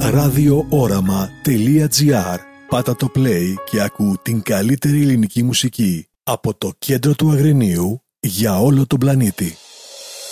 radiooraμα.gr. Πάτα το play και ακού την καλύτερη ελληνική μουσική από το κέντρο του Αγρινίου για όλο τον πλανήτη.